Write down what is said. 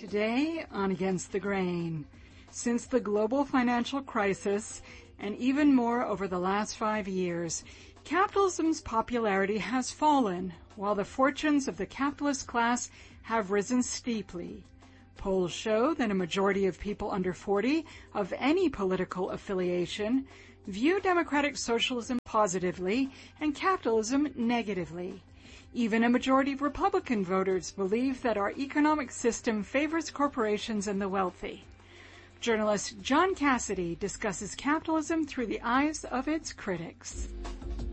Today on Against the Grain, since the global financial crisis, and even more over the last 5 years, capitalism's popularity has fallen, while the fortunes of the capitalist class have risen steeply. Polls show that a majority of people under 40 of any political affiliation view democratic socialism positively and capitalism negatively. Even a majority of Republican voters believe that our economic system favors corporations and the wealthy. Journalist John Cassidy discusses capitalism through the eyes of its critics.